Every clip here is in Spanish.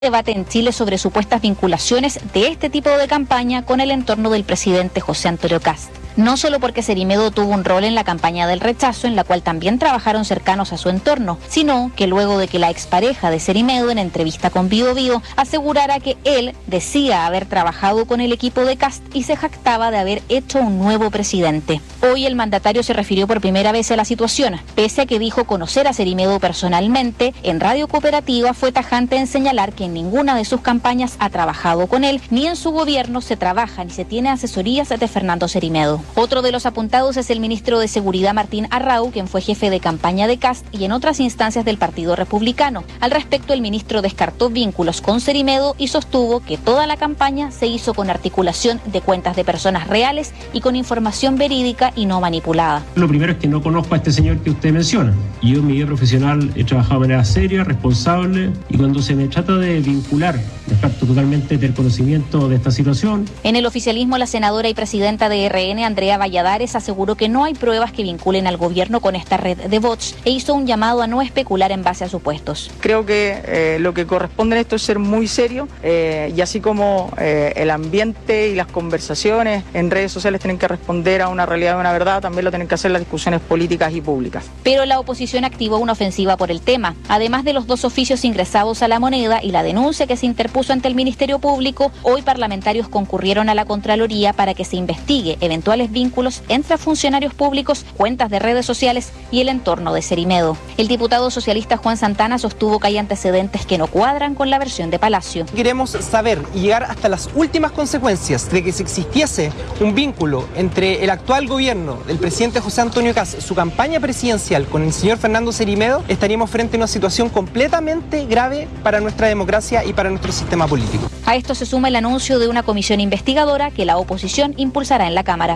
Debate en Chile sobre supuestas vinculaciones de este tipo de campaña con el entorno del presidente José Antonio Kast. No solo porque Cerimedo tuvo un rol en la campaña del rechazo, en la cual también trabajaron cercanos a su entorno, sino que luego de que la expareja de Cerimedo, en entrevista con Bío Bío, asegurara que él decía haber trabajado con el equipo de Kast y se jactaba de haber hecho un nuevo presidente. Hoy el mandatario se refirió por primera vez a la situación. Pese a que dijo conocer a Cerimedo personalmente, en Radio Cooperativa fue tajante en señalar que en ninguna de sus campañas ha trabajado con él, ni en su gobierno se trabaja ni se tiene asesorías de Fernando Cerimedo. Otro de los apuntados es el ministro de Seguridad Martín Arrau, quien fue jefe de campaña de Kast y en otras instancias del Partido Republicano. Al respecto, el ministro descartó vínculos con Cerimedo y sostuvo que toda la campaña se hizo con articulación de cuentas de personas reales y con información verídica y no manipulada. Lo primero es que no conozco a este señor que usted menciona. Yo en mi vida profesional he trabajado de manera seria, responsable, y cuando se me trata de vincular, descarto totalmente del conocimiento de esta situación. En el oficialismo, la senadora y presidenta de RN, Andrea Valladares, aseguró que no hay pruebas que vinculen al gobierno con esta red de bots e hizo un llamado a no especular en base a supuestos. Creo que lo que corresponde en esto es ser muy serio y así como el ambiente y las conversaciones en redes sociales tienen que responder a una realidad y una verdad, también lo tienen que hacer las discusiones políticas y públicas. Pero la oposición activó una ofensiva por el tema. Además de los 2 oficios ingresados a La Moneda y la denuncia que se interpuso ante el Ministerio Público, hoy parlamentarios concurrieron a la Contraloría para que se investigue eventuales vínculos entre funcionarios públicos, cuentas de redes sociales y el entorno de Cerimedo. El diputado socialista Juan Santana sostuvo que hay antecedentes que no cuadran con la versión de Palacio. Queremos saber y llegar hasta las últimas consecuencias de que si existiese un vínculo entre el actual gobierno del presidente José Antonio Kast, su campaña presidencial con el señor Fernando Cerimedo, estaríamos frente a una situación completamente grave para nuestra democracia y para nuestro sistema político. A esto se suma el anuncio de una comisión investigadora que la oposición impulsará en la Cámara.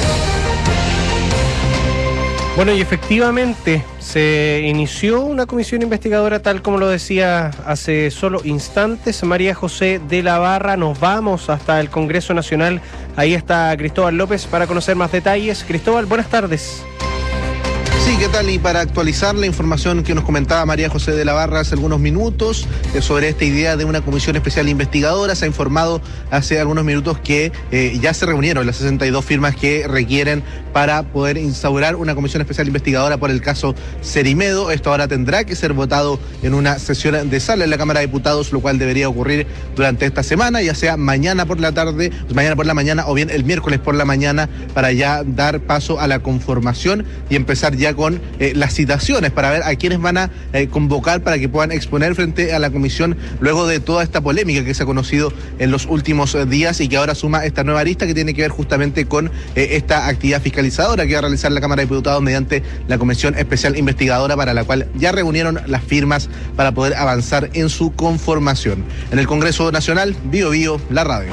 Bueno, y efectivamente se inició una comisión investigadora, tal como lo decía hace solo instantes María José de la Barra. Nos vamos hasta el Congreso Nacional. Ahí está Cristóbal López para conocer más detalles. Cristóbal, buenas tardes. Sí, ¿qué tal? Y para actualizar la información que nos comentaba María José de la Barra hace algunos minutos sobre esta idea de una comisión especial investigadora, se ha informado hace algunos minutos que ya se reunieron las 62 firmas que requieren para poder instaurar una comisión especial investigadora por el caso Cerimedo. Esto ahora tendrá que ser votado en una sesión de sala en la Cámara de Diputados, lo cual debería ocurrir durante esta semana, ya sea mañana por la tarde, mañana por la mañana o bien el miércoles por la mañana, para ya dar paso a la conformación y empezar ya con las citaciones para ver a quiénes van a convocar para que puedan exponer frente a la comisión luego de toda esta polémica que se ha conocido en los últimos días y que ahora suma esta nueva lista que tiene que ver justamente con esta actividad fiscalizadora que va a realizar la Cámara de Diputados mediante la comisión especial investigadora, para la cual ya reunieron las firmas para poder avanzar en su conformación. En el Congreso Nacional, Bío Bío, la radio.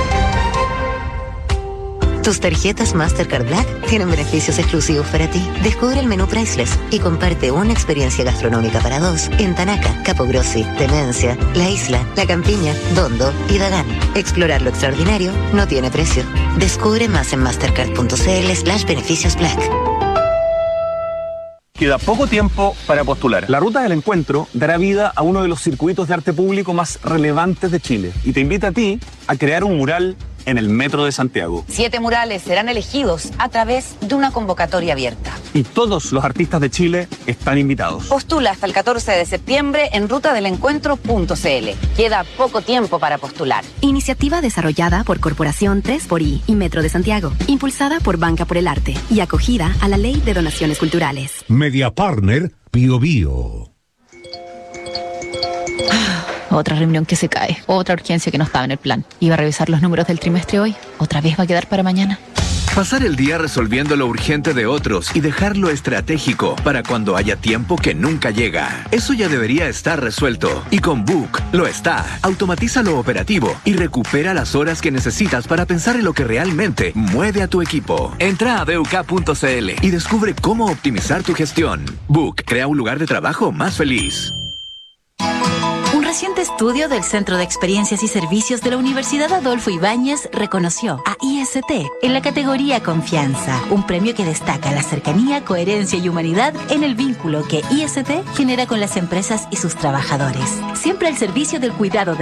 Tus tarjetas Mastercard Black tienen beneficios exclusivos para ti. Descubre el menú Priceless y comparte una experiencia gastronómica para 2 en Tanaca, Capogrossi, Tenencia, La Isla, La Campiña, Dondo y Dagán. Explorar lo extraordinario no tiene precio. Descubre más en mastercard.cl/beneficios Black. Queda poco tiempo para postular. La Ruta del Encuentro dará vida a uno de los circuitos de arte público más relevantes de Chile y te invita a ti a crear un mural en el Metro de Santiago. 7 murales serán elegidos a través de una convocatoria abierta. Y todos los artistas de Chile están invitados. Postula hasta el 14 de septiembre en rutadelencuentro.cl. Queda poco tiempo para postular. Iniciativa desarrollada por Corporación 3xI y Metro de Santiago, impulsada por Banca por el Arte y acogida a la Ley de Donaciones Culturales. Media Partner Bío Bío. Otra reunión que se cae, otra urgencia que no estaba en el plan. Iba a revisar los números del trimestre hoy, otra vez va a quedar para mañana. Pasar el día resolviendo lo urgente de otros y dejar lo estratégico para cuando haya tiempo que nunca llega. Eso ya debería estar resuelto. Y con Book lo está. Automatiza lo operativo y recupera las horas que necesitas para pensar en lo que realmente mueve a tu equipo. Entra a BUK.cl y descubre cómo optimizar tu gestión. Book crea un lugar de trabajo más feliz. reciente estudio del Centro de Experiencias y Servicios de la Universidad Adolfo Ibáñez reconoció a IST en la categoría Confianza, un premio que destaca la cercanía, coherencia y humanidad en el vínculo que IST genera con las empresas y sus trabajadores, siempre al servicio del cuidado de